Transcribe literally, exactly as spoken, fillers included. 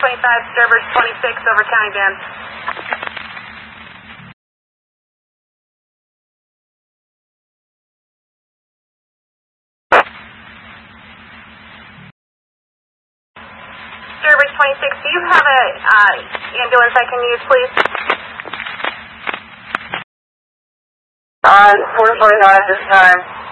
twenty-five, Sturbridge twenty-six over County Band. Sturbridge twenty-six, do you have a uh, ambulance I can use, please? On four forty-nine this time.